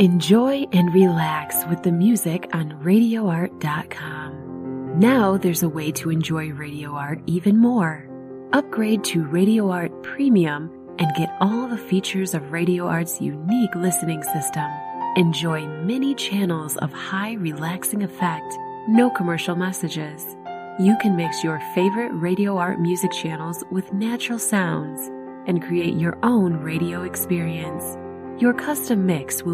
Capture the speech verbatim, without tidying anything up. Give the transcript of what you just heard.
Enjoy and relax with the music on radio art dot com. Now there's a way to enjoy Radio Art even more. Upgrade to Radio Art Premium and get all the features of Radio Art's unique listening system. Enjoy many channels of high relaxing effect, no commercial messages. You can mix your favorite Radio Art music channels with natural sounds and create your own radio experience. Your custom mix will